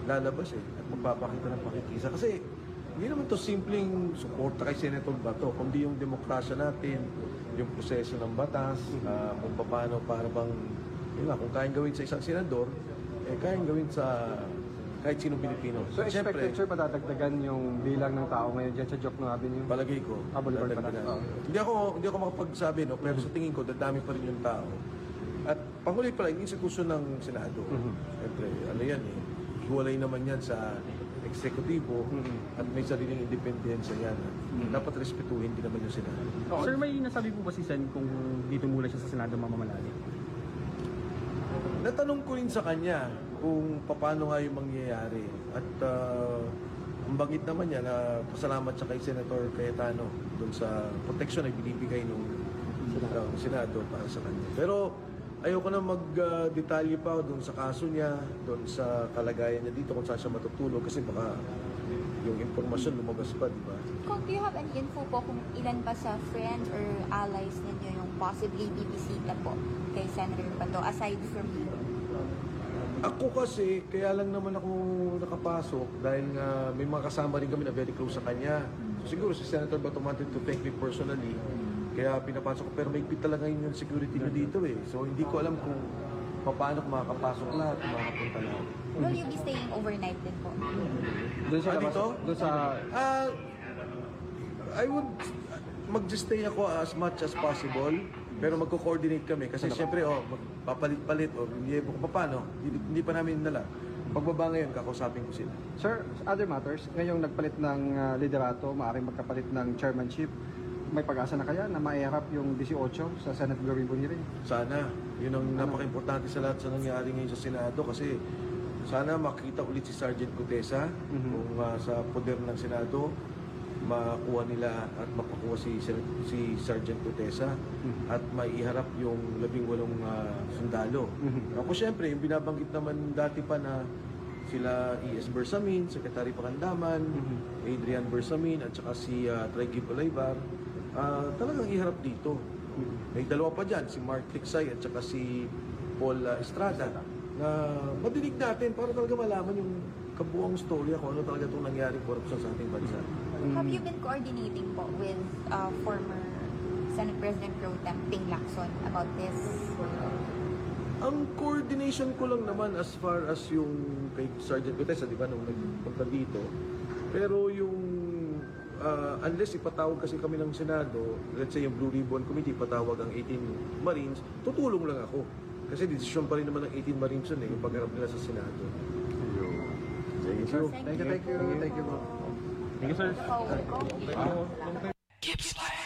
lalabas at magpapakita ng pakikisa. Kasi hindi naman to simpleng suporta kay Senator Bato, kundi yung demokrasya natin, yung proseso ng batas, kung paano para bang, yun nga, kung kayang gawin sa isang senador, kayang gawin sa kahit sinong Pilipino. So expected, sir, padadagdagan yung bilang ng tao ngayon dyan sa Jokno Avenue? Palagay ko. Boulevard pa dadagdagan. Hindi ako makapagsabi, no, pero sa tingin ko, dadami pa rin yung tao. At panghuli pala, yung institusyon ng Senado. Siyempre, ano yan hiwalay naman yan sa eksekutibo at may sariling independensya yan. Dapat respetuhin din naman yung Senado. Sir, may nasabi po ba si Sen kung dito muna siya sa Senado mamamalagi? Natanong ko rin sa kanya kung paano nga yung mangyayari. At ang banggit naman niya na pasalamat siya kay Senator Cayetano doon sa proteksyon na binibigay ng Senado para sa kanya. Pero ayoko na mag-detalye pa doon sa kaso niya, doon sa kalagayan niya dito, kung saan siya matutulog kasi baka yung impormasyon lumabas pa, di ba? Kung do you have any info po kung ilan pa sa friends or allies ninyo yung possibly bibisita po kay Senator Bato aside from you? Ako kasi, kaya lang naman ako nakapasok dahil nga may mga kasama rin kami na very close sa kanya. So siguro si Senator Bato wanted to thank me personally. Kaya pinapasok ko, pero may talaga yung security nyo dito So hindi ko alam kung paano makakapasok lahat, makakapunta lahat. Will you be staying overnight din po? Doon sa dito? Doon sa... I would mag-stay ako as much as possible, pero magko-coordinate kami. Kasi syempre, magpapalit-palit, hindi ko paano, hindi pa namin nala. Pagbaba ngayon, kakausapin ko sila. Sir, other matters, ngayong nagpalit ng liderato, maaaring magkapalit ng chairmanship, may pag-asa na kaya na maiharap yung 18 sa Senate Blue Ribbon hearing? Sana. Yun ang napaka-importante sa lahat sa nangyari ngayon sa Senado kasi sana makita ulit si Sergeant Gutesa kung sa poder ng Senado makuha nila at mapakuha si Sergeant Gutesa at maiharap yung 18 sundalo. Ako syempre, yung binabanggit naman dati pa na sila E.S. Bersamin, Secretary Pakandaman, Adrian Bersamin at saka si Trigib Olaybar, talagang iharap dito. May dalawa pa dyan, si Mark Tiksay at saka si Paul Estrada, na madinig natin para talaga malaman yung kabuang storya kung ano talaga itong nangyaring korupsyon sa ating bansa. Have you been coordinating po with former Senate President Pro Tem Ping Lacson about this? Ang coordination ko lang naman as far as yung kay Sergeant Gutesa, di ba, nung nagpunta dito. Pero yung unless ipatawag kasi kami ng Senado, let's say yung Blue Ribbon Committee, patawag ang 18 Marines, tutulong lang ako. Kasi desisyon pa rin naman ng 18 Marines yun yung pagharap nila sa Senado. Thank you. Thank you. Thank you, sir. Oh,